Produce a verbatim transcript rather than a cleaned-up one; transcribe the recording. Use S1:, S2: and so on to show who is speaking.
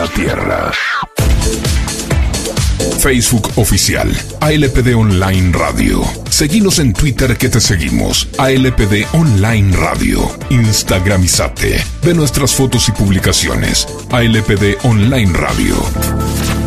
S1: la Tierra. Facebook oficial, A L P D Online Radio. Seguinos en Twitter que te seguimos, A L P D Online Radio. Instagramizate. Ve nuestras fotos y publicaciones, A L P D Online Radio.